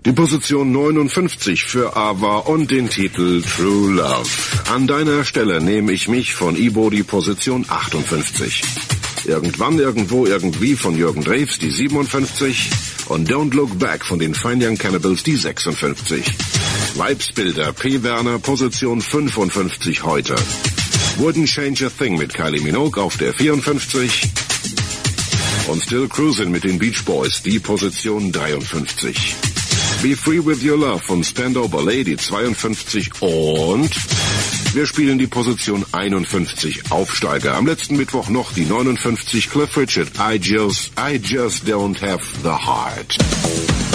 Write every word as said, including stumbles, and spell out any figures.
Die Position neunundfünfzig für Ava und den Titel True Love. An deiner Stelle nehme ich mich von Ibo die Position achtundfünfzig. Irgendwann, irgendwo, irgendwie von Jürgen Drews die siebenundfünfzig und Don't Look Back von den Fine Young Cannibals die sechsundfünfzig. Weibsbilder P. Werner, Position fünfundfünfzig heute. Wouldn't Change a Thing mit Kylie Minogue auf der vierundfünfzig. Und Still Cruisin' mit den Beach Boys, die Position dreiundfünfzig. Be Free With Your Love von Stand Over Lady zweiundfünfzig und wir spielen die Position einundfünfzig Aufsteiger. Am letzten Mittwoch noch die neunundfünfzig Cliff Richard, I Just, I Just Don't Have the Heart.